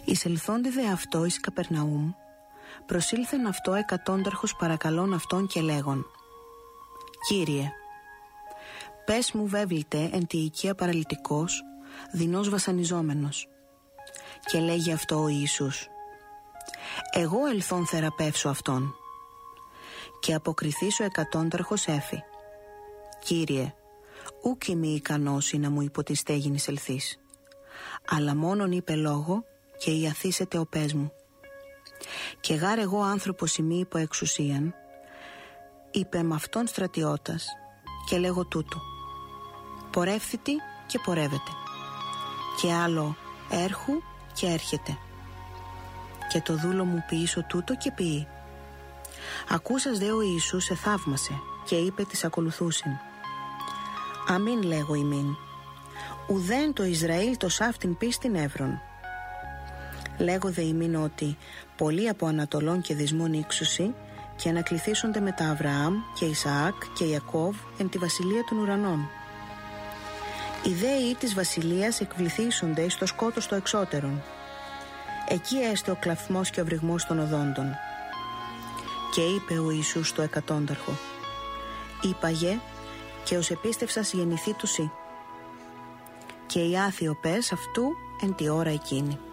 Εισελθόντι δε αυτό εις Καπερναούμ, προσήλθεν αυτό εκατόνταρχος παρακαλών αυτόν και λέγον: Κύριε, πες μου βέβλητε εν τη οικία παραλυτικός, δεινός βασανιζόμενος. Και λέγει αυτό ο Ιησούς: Εγώ ελθόν θεραπεύσω αυτόν. Και αποκριθείς ο εκατόνταρχος έφη: Κύριε, ούκ είμαι ικανός ή να μου υπό την στέγην εισελθείς, αλλά μόνον είπε λόγο και ιαθήσετε ο πες μου. Και γάρ εγώ άνθρωπος ημί υπό εξουσίαν, είπε μ' αυτόν στρατιώτας, και λέγω τούτο: πορεύθητη και πορεύεται, και άλλο έρχου και έρχεται. Και το δούλο μου ποιήσω τούτο και ποιεί. Ακούσας δε ο Ιησούς εθαύμασε και είπε της ακολουθούσιν: Αμήν λέγω ημίν, ουδέν το Ισραήλ το σάφτην πίστην εύρων. Λέγω δε ημίν ότι πολλοί από Ανατολών και Δυσμών ύξουσι και ανακληθήσονται μετά Αβραάμ και Ισαάκ και Ιακώβ εν τη βασιλεία των ουρανών. Οι δέοι της βασιλείας εκβληθήσονται εις το σκότος το εξώτερον. Εκεί έστε ο κλαθμός και ο βρυγμός των οδόντων. Και είπε ο Ιησούς στο εκατόνταρχο: Είπαγε και ως επίστευσας γεννηθεί του σύ. Και οι άθιοι πες αυτού εν τη ώρα εκείνη.